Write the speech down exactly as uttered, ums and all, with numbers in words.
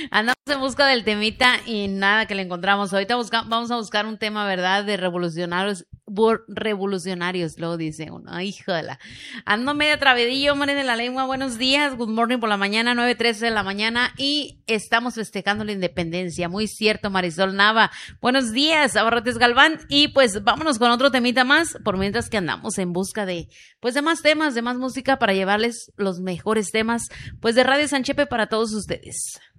Andamos en busca del temita y nada que le encontramos. Ahorita busca, vamos a buscar un tema, ¿verdad? De revolucionarios, revolucionarios, luego dice uno. Ay, híjola. Ando medio trabedillo, hombre de la lengua. Buenos días, good morning por la mañana, nueve trece de la mañana y estamos festejando la independencia. Muy cierto, Marisol Nava. Buenos días, Abarrotes Galván. Y pues vámonos con otro temita más, por mientras que andamos en busca de, pues de más temas, de más música para llevarles los mejores temas, pues de Radio Sanchepe para todos ustedes.